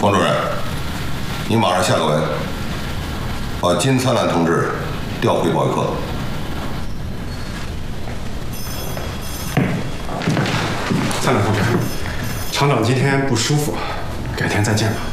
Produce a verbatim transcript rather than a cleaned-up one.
黄主任，你马上下个文，把金灿烂同志调回保卫科。 灿烂同志，厂长今天不舒服，改天再见吧。